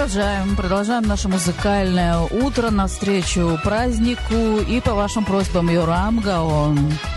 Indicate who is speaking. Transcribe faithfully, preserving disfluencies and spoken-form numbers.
Speaker 1: продолжаем. Продолжаем наше музыкальное утро навстречу празднику и по вашим просьбам Юрам Гаон.